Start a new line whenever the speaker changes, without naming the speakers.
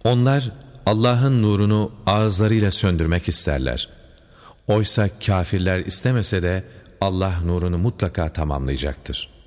Onlar Allah'ın nurunu ağızlarıyla söndürmek isterler. Oysa kâfirler istemese de Allah nurunu mutlaka tamamlayacaktır.